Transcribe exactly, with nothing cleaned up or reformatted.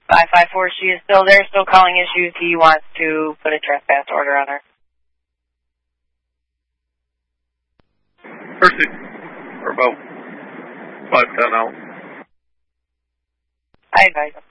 five five four, she is still there, still calling issues. He wants to put a trespass order on her. Percy, we're about five ten out. I advise him.